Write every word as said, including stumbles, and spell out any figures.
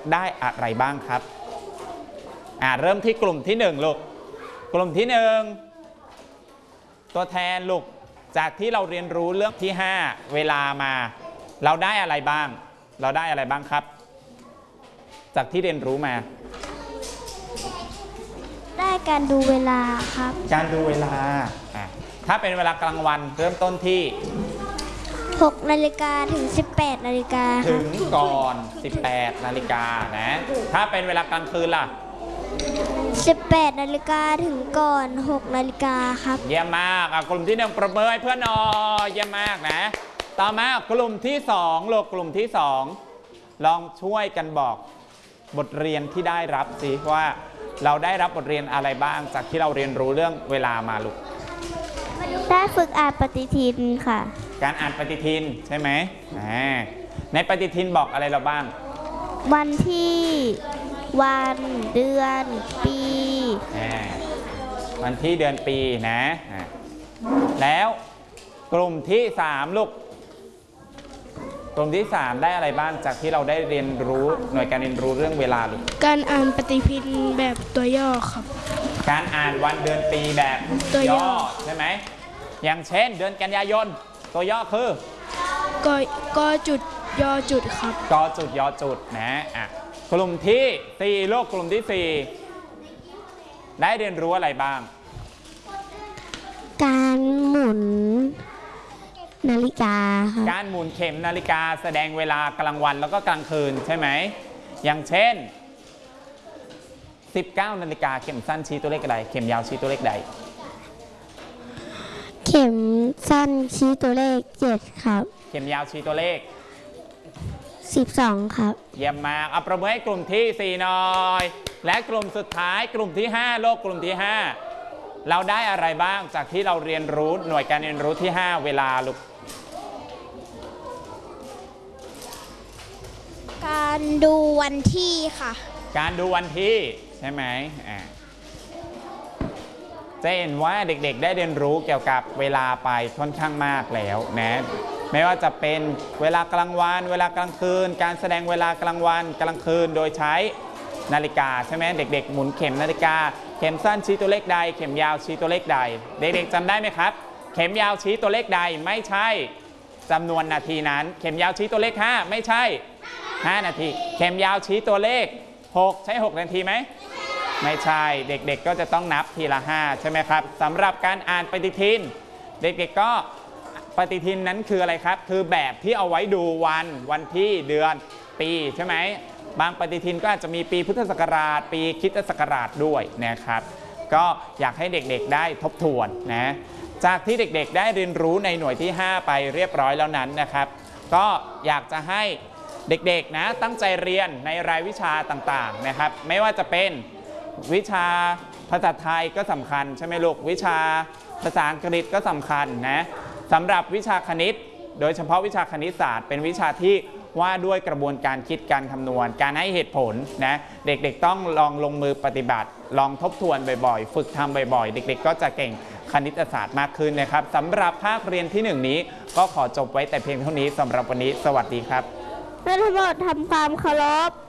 ได้อะไรบ้างครับอ่าเริ่มที่กลุ่มที่หนึ่งลูกกลุ่มที่หนึ่งตัวแทนลูกจากที่เราเรียนรู้เรื่องที่ห้าเวลามาเราได้อะไรบ้างเราได้อะไรบ้างครับจากที่เรียนรู้มาได้การดูเวลาครับการดูเวลาถ้าเป็นเวลากลางวันเริ่มต้นที่หกนาฬิกาถึงสิบแปดนาฬิกาถึงก่อนสิบแปดนาฬิกานะถ้าเป็นเวลากลางคืนล่ะสิบแปดนาฬิกาถึงก่อนหกนาฬิกาครับเยี่ยมมากกลุ่มที่หนึ่งประเมินให้เพื่อนหน่อยเยี่ยมมากนะต่อมากลุ่มที่สองโลกกลุ่มที่สองลองช่วยกันบอกบทเรียนที่ได้รับสิว่าเราได้รับบทเรียนอะไรบ้างจากที่เราเรียนรู้เรื่องเวลามาลูกได้ฝึกอ่านปฏิทินค่ะการอ่านปฏิทินใช่ไหมในปฏิทินบอกอะไรเราบ้างวันที่วันเดือนปีวันที่เดือนปีนะแล้วกลุ่มที่สามลูกกลุ่มที่สามได้อะไรบ้างจากที่เราได้เรียนรู้หน่วยการเรียนรู้เรื่องเวลาลูกการอ่านปฏิทินแบบตัวย่อครับการอ่านวันเดือนปีแบบตัวย่อใช่ไหมอย่างเช่นเดือนกันยายนตัวย่อคือกกจุดยอจุดครับกจุดยอจุดนะอ่ะกลุ่มที่สี่โลกกลุ่มที่สี่ได้เรียนรู้อะไรบ้างการหมุนนาฬิกาครับการหมุนเข็มนาฬิกาแสดงเวลากลางวันแล้วก็กลางคืนใช่ไหมอย่างเช่นสิบเก้านาฬิกาเข็มสั้นชี้ตัวเลขใดเข็มยาวชี้ตัวเลขใดเข็มสั้นชี้ตัวเลขเจ็ดครับเข็มยาวชี้ตัวเลขสิบสองครับเยี่ยมมากเอาประเมินให้กลุ่มที่สี่หน่อยและกลุ่มสุดท้ายกลุ่มที่ห้าโลกกลุ่มที่ห้าเราได้อะไรบ้างจากที่เราเรียนรู้หน่วยการเรียนรู้ที่ห้าเวลาลูกการดูวันที่ค่ะการดูวันที่ใช่ไหมอ่าจะเห็นว่าเด็กๆได้เรียนรู้เกี่ยวกับเวลาไปค่อนข้างมากแล้วนะไม่ว่าจะเป็นเวลากลางวันเวลากลางคืนการแสดงเวลากลางวันกลางคืนโดยใช้นาฬิกาใช่ไหมเด็กๆหมุนเข็มนาฬิกาเข็มสั้นชี้ตัวเลขใดเข็มยาวชี้ตัวเลขใดเด็กๆจำได้ไหมครับเข็มยาวชี้ตัวเลขใดไม่ใช่จำนวนนาทีนั้นเข็มยาวชี้ตัวเลขห้าไม่ใช่ห้านาทีเข็มยาวชี้ตัวเลขหกใช่หกนาทีไหมไม่ใช่เด็กๆก็จะต้องนับทีละห้าใช่ไหมครับสำหรับการอ่านปฏิทินเด็กๆก็ปฏิทินนั้นคืออะไรครับคือแบบที่เอาไว้ดูวันวันที่เดือนปีใช่ไหมบางปฏิทินก็อาจจะมีปีพุทธศักราชปีคริสตศักราชด้วยนะครับก็อยากให้เด็กๆได้ทบทวนนะจากที่เด็กๆได้เรียนรู้ในหน่วยที่ห้าไปเรียบร้อยแล้วนั้นนะครับก็อยากจะให้เด็กๆนะตั้งใจเรียนในรายวิชาต่างๆนะครับไม่ว่าจะเป็นวิชาภาษาไทยก็สำคัญใช่ไหมลูกวิชาภาษาอังกฤษก็สำคัญนะสำหรับวิชาคณิตโดยเฉพาะวิชาคณิตศาสตร์เป็นวิชาที่ว่าด้วยกระบวนการคิดการคำนวณการให้เหตุผลนะเด็กๆต้องลองลงมือปฏิบัติลองทบทวนบ่อยๆฝึกทำบ่อยๆเด็กๆก็จะเก่งคณิตศาสตร์มากขึ้นนะครับสำหรับภาคเรียนที่หนึ่งนี้ก็ขอจบไว้แต่เพียงเท่านี้สำหรับวันนี้สวัสดีครับนักเรียนทั้งหมดทำความเคารพ